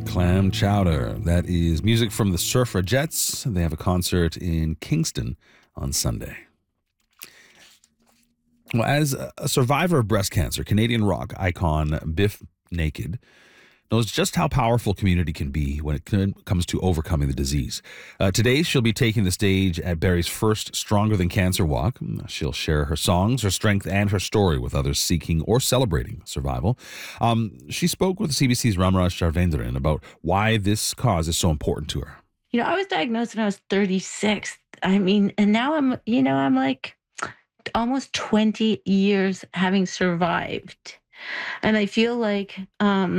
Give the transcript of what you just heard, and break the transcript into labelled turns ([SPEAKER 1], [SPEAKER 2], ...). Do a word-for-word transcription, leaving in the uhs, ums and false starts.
[SPEAKER 1] Clam Chowder. That is music from the Surfragettes. They have a concert in Kingston on Sunday. Well, as a survivor of breast cancer, Canadian rock icon Biff Naked knows just how powerful community can be when it comes to overcoming the disease. Uh, today, she'll be taking the stage at Barrie's first Stronger Than Cancer walk. She'll share her songs, her strength, and her story with others seeking or celebrating survival. Um, she spoke with C B C's Ramraj Charvendran about why this cause is so important to her.
[SPEAKER 2] You know, I was diagnosed when I was thirty-six. I mean, and now I'm, you know, I'm like almost twenty years having survived. And I feel like, um,